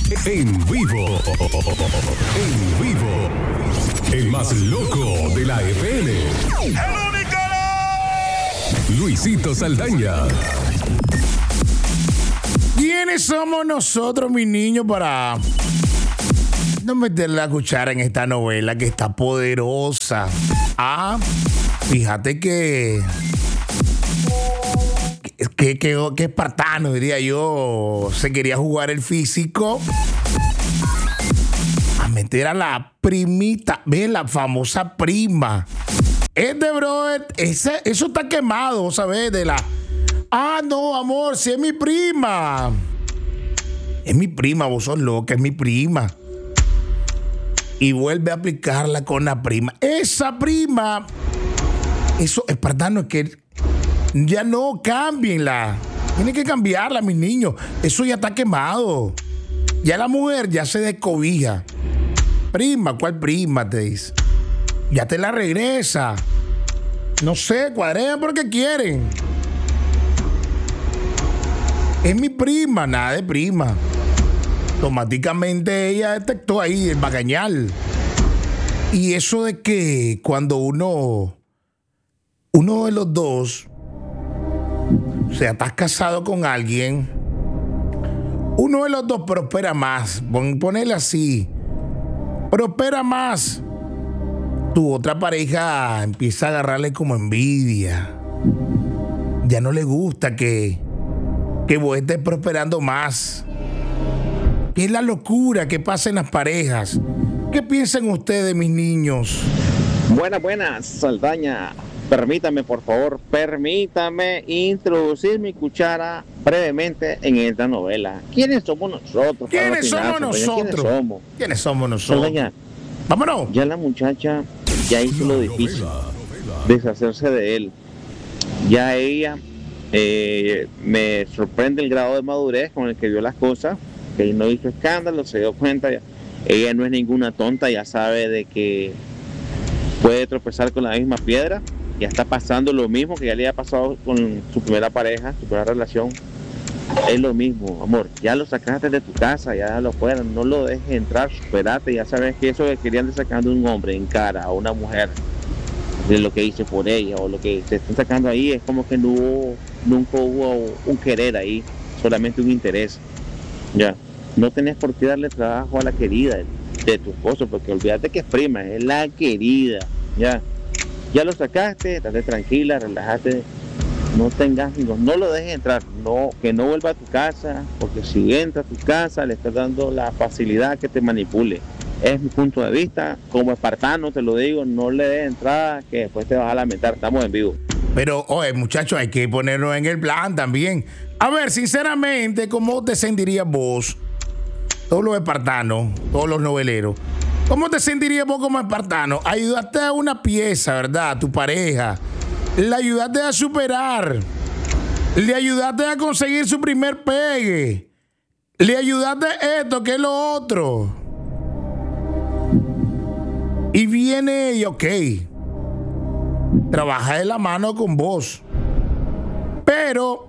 En vivo. En vivo. El más loco de la FM. Luisito Saldaña. ¿Quiénes somos nosotros, mis niños, para no meter la cuchara en esta novela que está poderosa? Fíjate que espartano, diría yo, se quería jugar el físico a meter a la primita, ve, la famosa prima. Brother, eso está quemado, ¿sabes? No, amor, si es mi prima. Es mi prima, vos sos loca, es mi prima. Y vuelve a aplicarla con la prima. Esa prima, eso, espartano, es que ya no, cámbienla. Tienen que cambiarla, mis niños. Eso ya está quemado. Ya la mujer ya se descobija. Prima, ¿cuál prima? Te dice. Ya te la regresa. No sé, cuadren porque quieren. Es mi prima, nada de prima. Automáticamente ella detectó ahí el bagañal. Y eso de que cuando uno de los dos, o sea, estás casado con alguien, uno de los dos prospera más. Ponele así. Prospera más. Tu otra pareja empieza a agarrarle como envidia. Ya no le gusta que vos estés prosperando más. ¿Qué es la locura que pasa en las parejas? ¿Qué piensan ustedes, mis niños? Buenas, Saldaña. Permítame, por favor, introducir mi cuchara brevemente en esta novela. ¿Quiénes somos nosotros? ¿Quiénes somos nosotros? ¿Quiénes somos nosotros? Saldaña, vámonos. ya la muchacha ya hizo lo difícil, deshacerse de él. Ya ella me sorprende el grado de madurez con el que vio las cosas, que no hizo escándalo, se dio cuenta. Ella no es ninguna tonta, ya sabe de que puede tropezar con la misma piedra. Ya está pasando lo mismo que ya le había pasado con su primera pareja, su primera relación. Es lo mismo, amor. Ya lo sacaste de tu casa, ya lo fuera, no lo dejes entrar, superate. Ya sabes que eso que querían de sacando un hombre en cara a una mujer, de lo que hice por ella o lo que se están sacando ahí, es como que nunca hubo un querer ahí, solamente un interés. Ya, no tenés por qué darle trabajo a la querida de tu esposo, porque olvídate que es prima, es la querida. Ya lo sacaste, estate tranquila, relájate, no lo dejes entrar, que no vuelva a tu casa, porque si entra a tu casa le estás dando la facilidad que te manipule. Es mi punto de vista, como espartano te lo digo, no le des entrada, que después te vas a lamentar. Estamos en vivo. Pero, oye, muchachos, hay que ponernos en el plan también. A ver, sinceramente, ¿cómo te sentirías vos? Todos los espartanos, todos los noveleros. ¿Cómo te sentirías vos como espartano? Ayudaste a una pieza, ¿verdad? A tu pareja. Le ayudaste a superar. Le ayudaste a conseguir su primer pegue. Le ayudaste esto, que es lo otro. Y viene ella, ok. Trabaja de la mano con vos. Pero,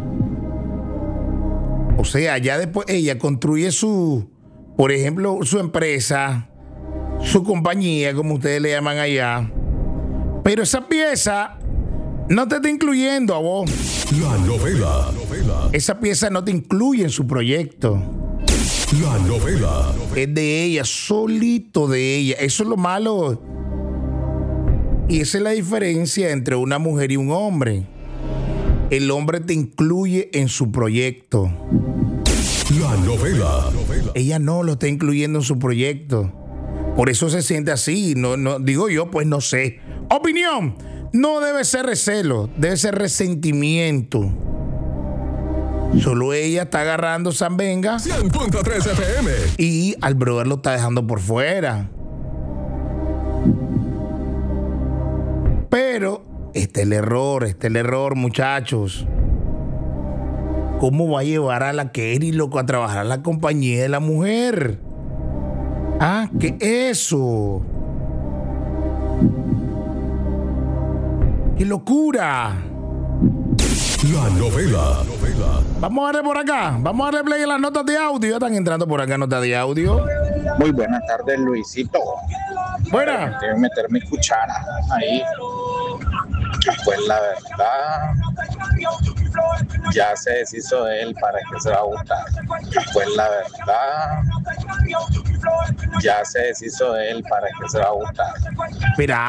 o sea, ya después ella construye por ejemplo, su empresa, su compañía, como ustedes le llaman allá. Pero esa pieza no te está incluyendo a vos. La novela. Esa pieza no te incluye en su proyecto. La novela. Es de ella, solito de ella. Eso es lo malo. Y esa es la diferencia entre una mujer y un hombre. El hombre te incluye en su proyecto. La novela. Ella no lo está incluyendo en su proyecto. Por eso se siente así. No digo yo, pues no sé. Opinión. No debe ser recelo, debe ser resentimiento. Solo ella está agarrando zambenga 100.3 FM. y al brother lo está dejando por fuera. Pero este es el error, muchachos. ¿Cómo va a llevar a la Kerry, loco, a trabajar a la compañía de la mujer? ¿Qué es eso? ¡Qué locura! La novela. Vamos a darle por acá. Vamos a darle play en las notas de audio. Ya están entrando por acá notas de audio. Muy buenas tardes, Luisito. Buena. Debo meter mi cuchara ahí. Pues la verdad, ya se deshizo de él, ¿para qué se va a gustar? Pues la verdad, ya se deshizo de él, ¿para qué se va a gustar? Mira.